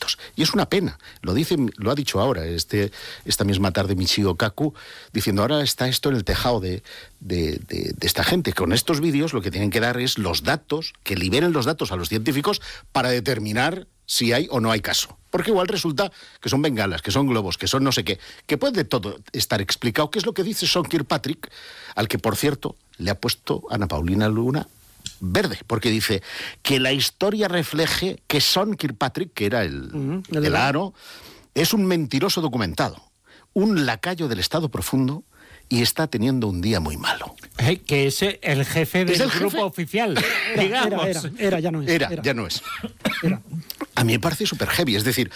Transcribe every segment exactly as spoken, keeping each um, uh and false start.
científicos. Y es una pena, lo dice, lo ha dicho ahora, este, esta misma tarde Michio Kaku, diciendo ahora está esto en el tejado de, de, de, de esta gente. Con estos vídeos lo que tienen que dar es los datos, que liberen los datos a los científicos para determinar si hay o no hay caso. Porque igual resulta que son bengalas, que son globos, que son no sé qué, que puede todo estar explicado, que es lo que dice Sean Kirkpatrick, al que, por cierto, le ha puesto Ana Paulina Luna verde, porque dice que la historia refleje que Sean Kirkpatrick, que era el, uh-huh, el, el aro, es un mentiroso documentado, un lacayo del Estado profundo, y está teniendo un día muy malo. Eh, que es el jefe del el grupo jefe? oficial, era, digamos. Era, era, era, ya no es. Era, era. ya no es. Era. A mí me parece súper heavy, es decir,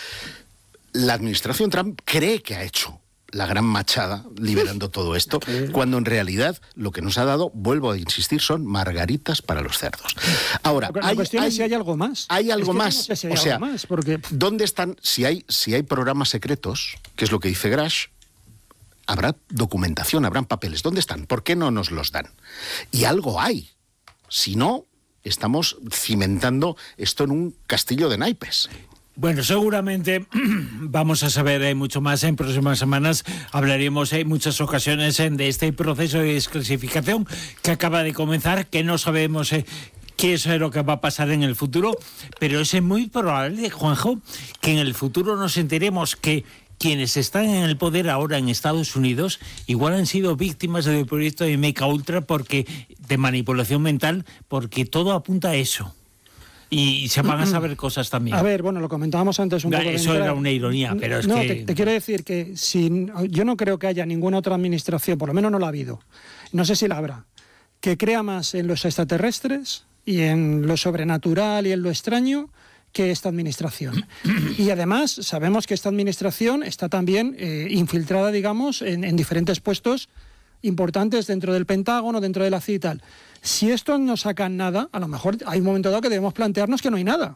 la administración Trump cree que ha hecho la gran machada liberando todo esto, cuando en realidad lo que nos ha dado, vuelvo a insistir, son margaritas para los cerdos. Ahora, la hay, cuestión hay, es si hay algo más. Hay algo es que más. No sé si hay o sea, algo más porque... ¿dónde están? Si hay, si hay programas secretos, que es lo que dice Grash, habrá documentación, habrán papeles. ¿Dónde están? ¿Por qué no nos los dan? Y algo hay. Si no, estamos cimentando esto en un castillo de naipes. Bueno, seguramente vamos a saber eh, mucho más en próximas semanas. Hablaremos en muchas ocasiones eh, de este proceso de desclasificación que acaba de comenzar, que no sabemos eh, qué es lo que va a pasar en el futuro, pero es muy probable, Juanjo, que en el futuro nos enteremos que quienes están en el poder ahora en Estados Unidos igual han sido víctimas del proyecto de M K Ultra porque de manipulación mental, porque todo apunta a eso. Y se van a saber cosas también. A ver, bueno, lo comentábamos antes un no, poco. Eso era una ironía, pero es no, que... No, te, te quiero decir que si, yo no creo que haya ninguna otra administración, por lo menos no la ha habido, no sé si la habrá, que crea más en los extraterrestres y en lo sobrenatural y en lo extraño que esta administración. Y además sabemos que esta administración está también eh, infiltrada, digamos, en, en diferentes puestos importantes dentro del Pentágono, dentro de la C I A y tal. Si estos no sacan nada, a lo mejor hay un momento dado que debemos plantearnos que no hay nada.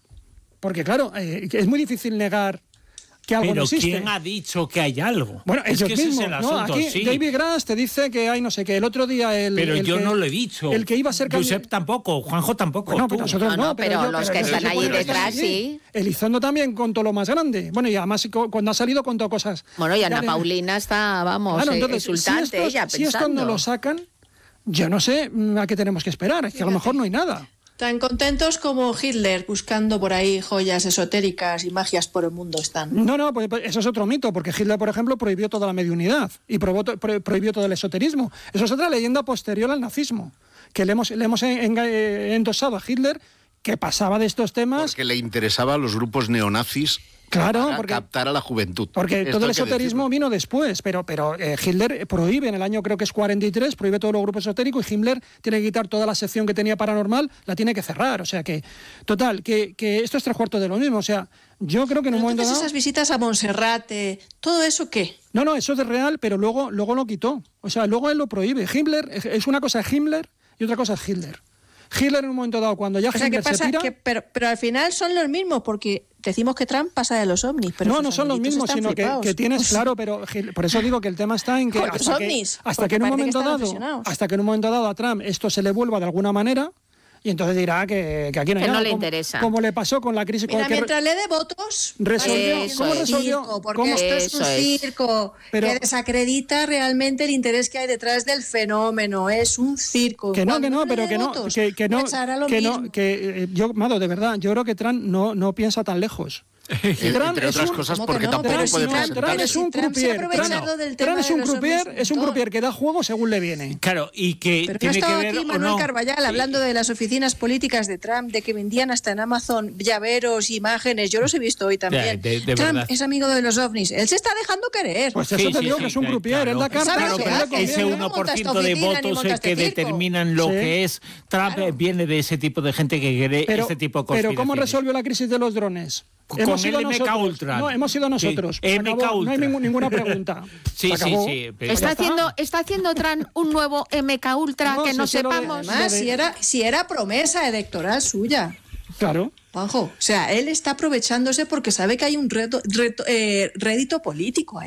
Porque claro, eh, es muy difícil negar que algo pero no existe. ¿quién ha dicho que hay algo? Bueno, es ellos que mismos, ese es el ¿no? asunto, Aquí sí. David Grass te dice que hay no sé qué. El otro día el... Pero el yo que, no lo he dicho. El que iba a ser... Josep tampoco, Juanjo tampoco. Bueno, pero nosotros no, no, no, pero, pero, yo, los pero que están ahí detrás, sí. Elizondo también contó lo más grande. Bueno, y además cuando ha salido contó cosas... Bueno, y Ana de... Paulina está, vamos, claro, eh, entonces, exultante, si estos, ella pensando. Si estos no lo sacan, yo no sé a qué tenemos que esperar. Es que a lo mejor no hay nada. Tan contentos como Hitler buscando por ahí joyas esotéricas y magias por el mundo están. No, no, pues eso es otro mito, porque Hitler, por ejemplo, prohibió toda la mediunidad y probó, pro, prohibió todo el esoterismo. Eso es otra leyenda posterior al nazismo, que le hemos, le hemos en, en, endosado a Hitler, que pasaba de estos temas... Porque le interesaba a los grupos neonazis. Claro, para porque, captar a la juventud. Porque todo el esoterismo vino después, pero, pero eh, Hitler prohíbe en el año creo que es cuarenta y tres, prohíbe todos los grupos esotéricos y Himmler tiene que quitar toda la sección que tenía paranormal, la tiene que cerrar. O sea que, total, que, que esto es tres cuartos de lo mismo. O sea, yo creo que en un momento dado... esas visitas a Monserrate, ¿todo eso qué? No, no, eso es real, pero luego, luego lo quitó. O sea, luego él lo prohíbe. Himmler, es una cosa Himmler y otra cosa es Hitler. Hitler en un momento dado, cuando ya o sea, Himmler ¿qué pasa? se tira... Que, pero, pero al final son los mismos, porque decimos que Trump pasa de los ovnis. Pero no, no son los mismos, sino que, que tienes claro, pero por eso digo que el tema está en que hasta, que, hasta que en un momento dado, hasta que en un momento dado a Trump esto se le vuelva de alguna manera, y entonces dirá que, que aquí no hay que nada. no le como, interesa. Como le pasó con la crisis... Mira, con que mientras le dé votos... Resolvió, eso ¿Cómo es. resolvió? Circo, porque ¿Cómo? esto es un es. circo Pero, que desacredita realmente el interés que hay detrás del fenómeno. Es un circo. Que no, Cuando que no, le pero dé que no, votos, que, que no, que mismo. no, que eh, yo, Mado, de verdad, yo creo que Trump no, no piensa tan lejos. Trump entre otras un, cosas porque no? tampoco Trump, puede no, presentar. Trump es un croupier. Trump, Trump es un croupier, es un croupier que da juego según le viene. Claro, y que pero tiene no que ver aquí o Manuel no. Carballal hablando de las oficinas políticas de Trump, de que vendían hasta en Amazon llaveros, imágenes. Yo los he visto hoy también. De, de, de Trump verdad. es amigo de los ovnis. Él se está dejando querer. Pues eso sí, te sí, digo sí, que es un sí, croupier. claro. Él da cartas. ¿Sabes Claro, qué pero hace? ese No uno por monta ciento esta de oficina, ni votos monta que este circo. determinan lo Sí. que es Trump Claro. viene de ese tipo de gente que quiere Pero, este tipo de pero conspiraciones. ¿cómo resolvió la crisis de los drones? Con hemos el sido M K nosotros. Ultra. No, hemos sido nosotros. Sí, Se M K acabó. No hay Ultra. ningún, ninguna pregunta. Sí, Se sí, acabó. sí. Pero Está ya haciendo, está haciendo Trump un nuevo M K Ultra No, que si no es que lo de- sepamos. Además, si era, si era promesa electoral suya. Claro. Juanjo, o sea, él está aprovechándose porque sabe que hay un reto, reto, eh, rédito político ahí.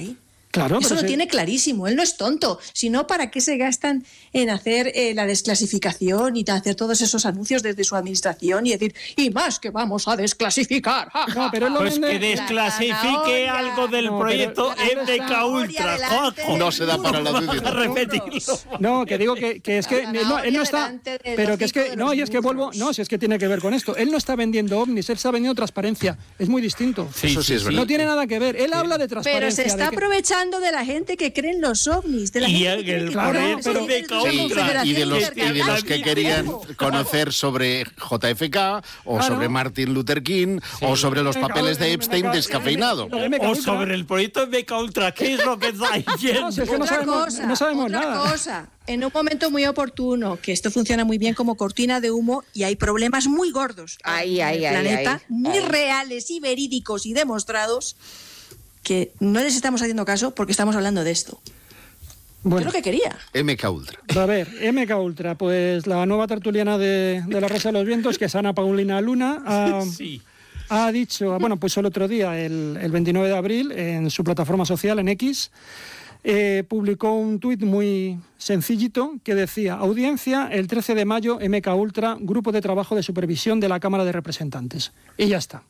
Claro, Eso pero lo sí. tiene clarísimo, él no es tonto. Si no, ¿para qué se gastan en hacer eh, la desclasificación y hacer todos esos anuncios desde su administración y decir, y más que vamos a desclasificar? Ja, ja, No, pero él lo Pues vende- que desclasifique zanahoria. algo del No, pero- proyecto pero- M K Ultra, adelante Juanjo. No se da para la Vamos duda. a repetirlo. No, que digo que, que es que La no, él no está, zanahoria delante del pero que es hocico que de no, los y es que vuelvo, burros. no, si es que tiene que ver con esto. Él no está vendiendo ovnis, él está vendiendo transparencia. Es muy distinto. Eso sí es verdad. No tiene nada que ver. Él habla de Pero transparencia. se está de que- aprovechando de la gente que cree en los ovnis, de la Y gente el- que cree el que Claro, podemos pero- ir de desde una Sí, confederación y de los, y de los que intergaláctica. querían conocer sobre J F K o Claro. sobre Martin Luther King o sobre los Venga, papeles de venga, Epstein venga, descafeinado. venga, venga. O sobre el proyecto M K Ultra, ¿qué es lo que está diciendo? No, si es que no Otra sabemos, cosa, no sabemos otra nada. cosa. En un momento muy oportuno, que esto funciona muy bien como cortina de humo y hay problemas muy gordos Ay, en ay, el ay, planeta, ay, muy ay. reales y verídicos y demostrados, que no les estamos haciendo caso porque estamos hablando de esto. Bueno, Es lo que quería. M K Ultra. a ver, M K Ultra, pues la nueva tertuliana de, de La Rosa de los Vientos, que es Ana Paulina Luna, ha, Sí. ha dicho, bueno, pues el otro día, el, el veintinueve de abril, en su plataforma social, en X, eh, publicó un tuit muy sencillito que decía: audiencia el trece de mayo, M K Ultra, grupo de trabajo de supervisión de la Cámara de Representantes. Y ya está.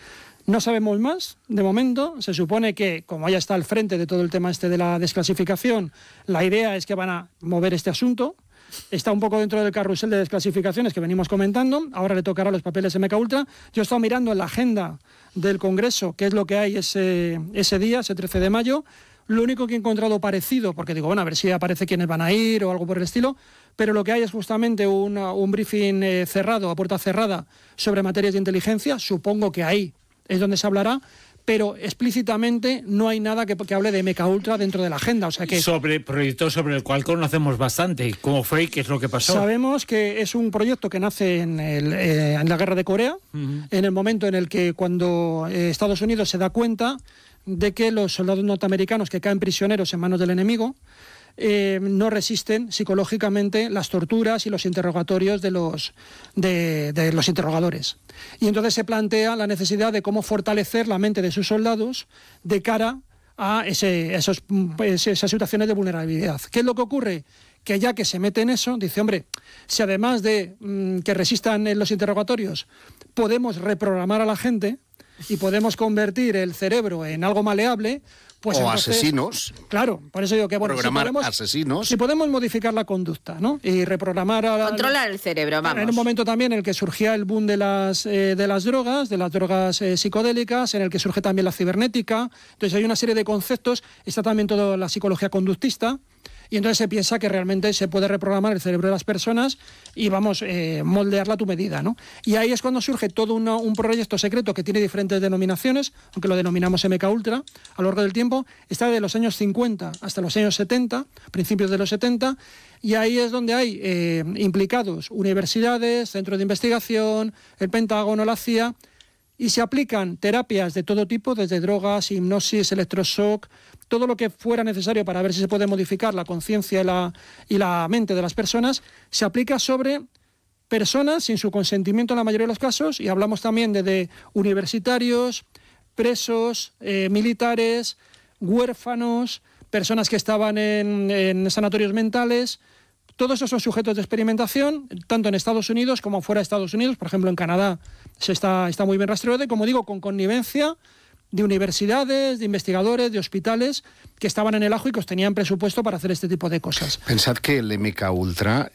No sabemos más, de momento. Se supone que, como ella está al frente de todo el tema este de la desclasificación, la idea es que van a mover este asunto. Está un poco dentro del carrusel de desclasificaciones que venimos comentando. Ahora le tocará los papeles M K Ultra. Yo he estado mirando en la agenda del Congreso qué es lo que hay ese, ese día, ese trece de mayo. Lo único que he encontrado parecido, porque digo, bueno, a ver si aparece quiénes van a ir o algo por el estilo, pero lo que hay es justamente una- un briefing eh, cerrado, a puerta cerrada, sobre materias de inteligencia. Supongo que ahí es donde se hablará, pero explícitamente no hay nada que, que hable de M K Ultra dentro de la agenda. O sea que Sobre proyectos sobre el cual conocemos bastante, como fue y qué es lo que pasó. sabemos que es un proyecto que nace en, el, eh, en la guerra de Corea, en el momento en el que cuando eh, Estados Unidos se da cuenta de que los soldados norteamericanos que caen prisioneros en manos del enemigo eh, no resisten psicológicamente las torturas y los interrogatorios de los, de, de los interrogadores. Y entonces se plantea la necesidad de cómo fortalecer la mente de sus soldados de cara a ese, esos, pues, esas situaciones de vulnerabilidad. ¿Qué es lo que ocurre? Que ya que se mete en eso, dice, hombre, si además de mmm, que resistan en los interrogatorios, podemos reprogramar a la gente y podemos convertir el cerebro en algo maleable, pues o entonces, asesinos. Claro, por eso digo que bueno, Programar si podemos, asesinos. si podemos modificar la conducta, ¿no? Y reprogramar a, Controlar el cerebro, vamos. en un momento también en el que surgía el boom de las, eh, de las drogas, de las drogas eh, psicodélicas, en el que surge también la cibernética. Entonces hay una serie de conceptos, está también toda la psicología conductista, y entonces se piensa que realmente se puede reprogramar el cerebro de las personas y, vamos, eh, moldearla a tu medida, ¿no? Y ahí es cuando surge todo una, un proyecto secreto que tiene diferentes denominaciones, aunque lo denominamos M K Ultra, a lo largo del tiempo. Está de los años cincuenta hasta los años setenta, principios de los setenta, y ahí es donde hay eh, implicados universidades, centros de investigación, el Pentágono, la C I A, y se aplican terapias de todo tipo, desde drogas, hipnosis, electroshock, todo lo que fuera necesario para ver si se puede modificar la conciencia y la, y la mente de las personas, se aplica sobre personas sin su consentimiento en la mayoría de los casos, y hablamos también de, de universitarios, presos, eh, militares, huérfanos, personas que estaban en, en sanatorios mentales. Todos esos son sujetos de experimentación, tanto en Estados Unidos como fuera de Estados Unidos. Por ejemplo, en Canadá se está, está muy bien rastreado, y como digo, con connivencia de universidades, de investigadores, de hospitales que estaban en el ajo y que tenían presupuesto para hacer este tipo de cosas. Pensad que el M K Ultra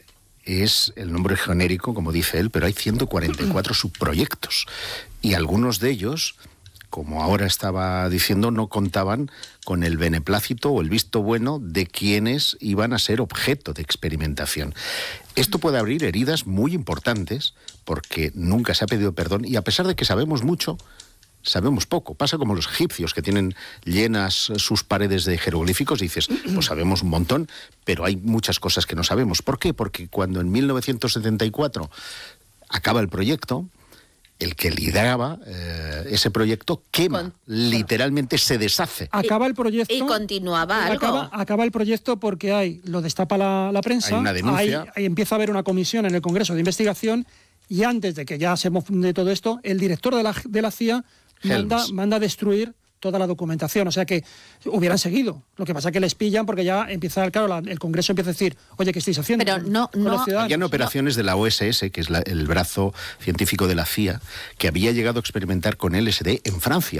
es el nombre genérico, como dice él, pero hay ciento cuarenta y cuatro subproyectos. Y algunos de ellos, como ahora estaba diciendo, no contaban con el beneplácito o el visto bueno de quienes iban a ser objeto de experimentación. Esto puede abrir heridas muy importantes porque nunca se ha pedido perdón, y a pesar de que sabemos mucho, sabemos poco. Pasa como los egipcios, que tienen llenas sus paredes de jeroglíficos, y dices, pues sabemos un montón, pero hay muchas cosas que no sabemos. ¿Por qué? Porque cuando en mil novecientos setenta y cuatro acaba el proyecto, el que lideraba eh, ese proyecto quema, Con- literalmente se deshace. Acaba el proyecto. Y continuaba algo. Acaba, acaba el proyecto porque hay, lo destapa la, la prensa, Hay una denuncia. Ahí, ahí empieza a haber una comisión en el Congreso de Investigación, y antes de que ya se de todo esto, el director de la, de la C I A manda, Helms. manda a destruir toda la documentación, o sea que hubieran seguido. Lo que pasa es que les pillan porque ya empieza, claro, la, el Congreso empieza a decir, oye, ¿qué estáis haciendo? Pero no, con, con no. los ciudadanos? Habían operaciones de la O S S, que es la, el brazo científico de la C I A, que había llegado a experimentar con L S D en Francia.